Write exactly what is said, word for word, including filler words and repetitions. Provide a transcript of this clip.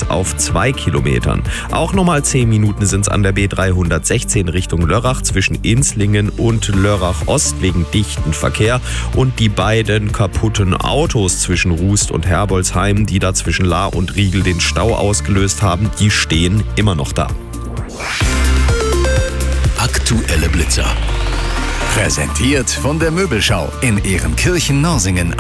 auf zwei Kilometern. Auch nochmal zehn Minuten sind es an der B dreihundertsechzehn Richtung Lörrach zwischen Inslingen und Lörrach Ost wegen dichten Verkehr. Und die beiden kaputten Autos zwischen Rust und Herbolzheim, die da zwischen Lahr und Riegel den Stau ausgelöst haben, die stehen immer noch da. Aktuelle Blitzer. Präsentiert von der Möbelschau in Ehrenkirchen-Norsingen.